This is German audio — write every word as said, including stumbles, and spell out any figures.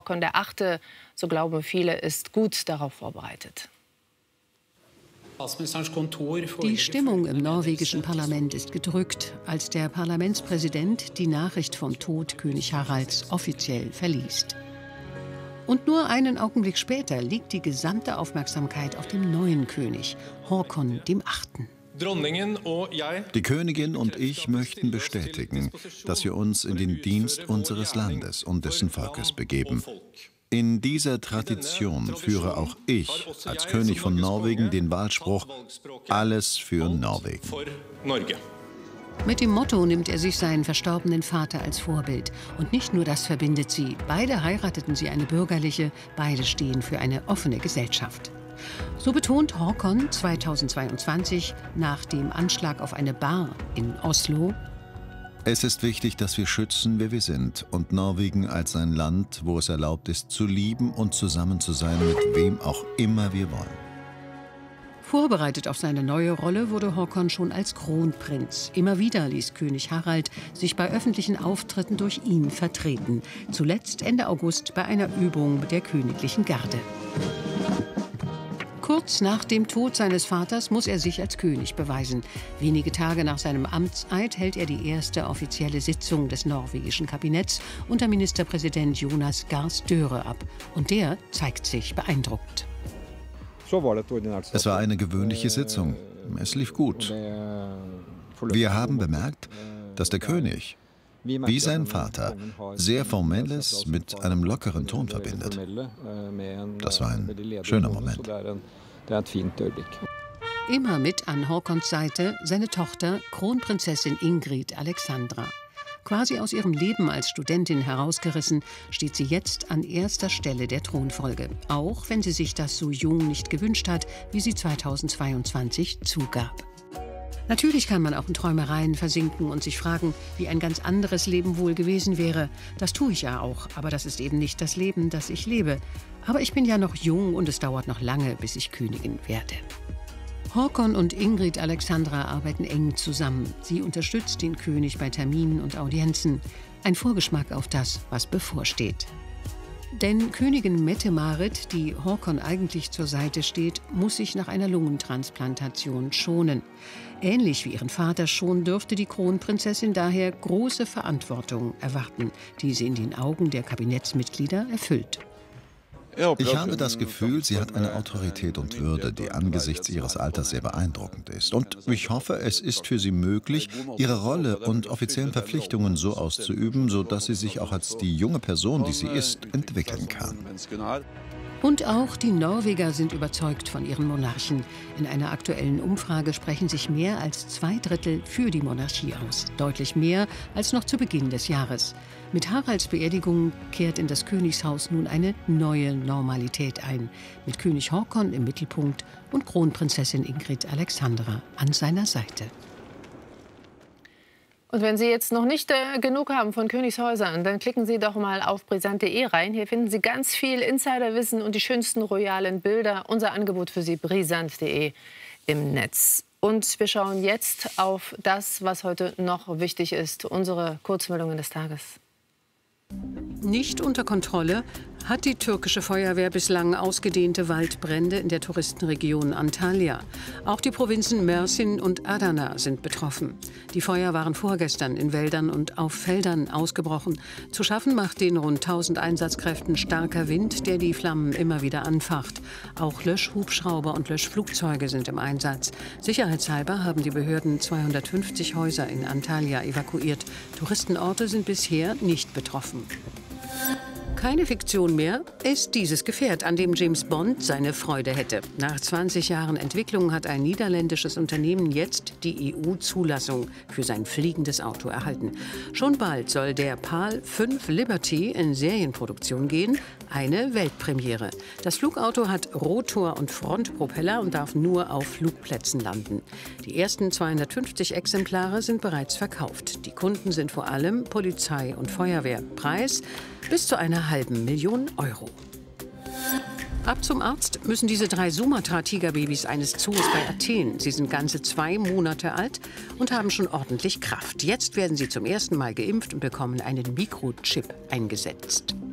Der Achte, so glauben viele, ist gut darauf vorbereitet. Die Stimmung im norwegischen Parlament ist gedrückt, als der Parlamentspräsident die Nachricht vom Tod König Haralds offiziell verliest. Und nur einen Augenblick später liegt die gesamte Aufmerksamkeit auf dem neuen König, Håkon dem Achten. Die Königin und ich möchten bestätigen, dass wir uns in den Dienst unseres Landes und dessen Volkes begeben. In dieser Tradition führe auch ich als König von Norwegen den Wahlspruch „Alles für Norwegen“. Mit dem Motto nimmt er sich seinen verstorbenen Vater als Vorbild. Und nicht nur das verbindet sie. Beide heirateten sie eine bürgerliche, beide stehen für eine offene Gesellschaft. So betont Håkon zweitausendzweiundzwanzig nach dem Anschlag auf eine Bar in Oslo: Es ist wichtig, dass wir schützen, wer wir sind, und Norwegen als ein Land, wo es erlaubt ist, zu lieben und zusammen zu sein, mit wem auch immer wir wollen. Vorbereitet auf seine neue Rolle wurde Håkon schon als Kronprinz. Immer wieder ließ König Harald sich bei öffentlichen Auftritten durch ihn vertreten. Zuletzt Ende August bei einer Übung der königlichen Garde. Kurz nach dem Tod seines Vaters muss er sich als König beweisen. Wenige Tage nach seinem Amtseid hält er die erste offizielle Sitzung des norwegischen Kabinetts unter Ministerpräsident Jonas Gahr Støre ab. Und der zeigt sich beeindruckt. Es war eine gewöhnliche Sitzung. Es lief gut. Wir haben bemerkt, dass der König, wie sein Vater, sehr Formelles mit einem lockeren Ton verbindet. Das war ein schöner Moment. Immer mit an Håkons Seite seine Tochter, Kronprinzessin Ingrid Alexandra. Quasi aus ihrem Leben als Studentin herausgerissen, steht sie jetzt an erster Stelle der Thronfolge. Auch wenn sie sich das so jung nicht gewünscht hat, wie sie zweitausendzweiundzwanzig zugab. Natürlich kann man auch in Träumereien versinken und sich fragen, wie ein ganz anderes Leben wohl gewesen wäre. Das tue ich ja auch, aber das ist eben nicht das Leben, das ich lebe. Aber ich bin ja noch jung und es dauert noch lange, bis ich Königin werde. Håkon und Ingrid Alexandra arbeiten eng zusammen. Sie unterstützt den König bei Terminen und Audienzen. Ein Vorgeschmack auf das, was bevorsteht. Denn Königin Mette-Marit, die Håkon eigentlich zur Seite steht, muss sich nach einer Lungentransplantation schonen. Ähnlich wie ihren Vater schon dürfte die Kronprinzessin daher große Verantwortung erwarten, die sie in den Augen der Kabinettsmitglieder erfüllt. Ich habe das Gefühl, sie hat eine Autorität und Würde, die angesichts ihres Alters sehr beeindruckend ist. Und ich hoffe, es ist für sie möglich, ihre Rolle und offiziellen Verpflichtungen so auszuüben, sodass sie sich auch als die junge Person, die sie ist, entwickeln kann. Und auch die Norweger sind überzeugt von ihren Monarchen. In einer aktuellen Umfrage sprechen sich mehr als zwei Drittel für die Monarchie aus. Deutlich mehr als noch zu Beginn des Jahres. Mit Haralds Beerdigung kehrt in das Königshaus nun eine neue Normalität ein. Mit König Håkon im Mittelpunkt und Kronprinzessin Ingrid Alexandra an seiner Seite. Und wenn Sie jetzt noch nicht äh, genug haben von Königshäusern, dann klicken Sie doch mal auf brisant punkt de rein. Hier finden Sie ganz viel Insiderwissen und die schönsten royalen Bilder. Unser Angebot für Sie, brisant punkt de im Netz. Und wir schauen jetzt auf das, was heute noch wichtig ist, unsere Kurzmeldungen des Tages. Nicht unter Kontrolle hat die türkische Feuerwehr bislang ausgedehnte Waldbrände in der Touristenregion Antalya. Auch die Provinzen Mersin und Adana sind betroffen. Die Feuer waren vorgestern in Wäldern und auf Feldern ausgebrochen. Zu schaffen macht den rund tausend Einsatzkräften starker Wind, der die Flammen immer wieder anfacht. Auch Löschhubschrauber und Löschflugzeuge sind im Einsatz. Sicherheitshalber haben die Behörden zweihundertfünfzig Häuser in Antalya evakuiert. Touristenorte sind bisher nicht betroffen. Keine Fiktion mehr ist dieses Gefährt, an dem James Bond seine Freude hätte. Nach zwanzig Jahren Entwicklung hat ein niederländisches Unternehmen jetzt die E U-Zulassung für sein fliegendes Auto erhalten. Schon bald soll der PAL fünf Liberty in Serienproduktion gehen, eine Weltpremiere. Das Flugauto hat Rotor- und Frontpropeller und darf nur auf Flugplätzen landen. Die ersten zweihundertfünfzig Exemplare sind bereits verkauft. Die Kunden sind vor allem Polizei und Feuerwehr. Preis bis zu einer halben Million Euro. Ab zum Arzt müssen diese drei Sumatra-Tigerbabys eines Zoos bei Athen. Sie sind ganze zwei Monate alt und haben schon ordentlich Kraft. Jetzt werden sie zum ersten Mal geimpft und bekommen einen Mikrochip eingesetzt.